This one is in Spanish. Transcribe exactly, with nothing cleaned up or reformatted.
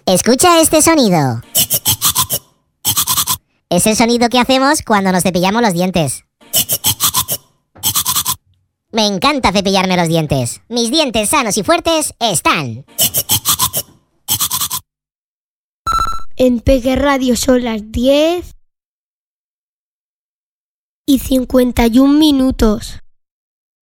Escucha este sonido. Es el sonido que hacemos cuando nos cepillamos los dientes. Me encanta cepillarme los dientes. Mis dientes sanos y fuertes están. En Peque Radio son las diez y cincuenta y un minutos.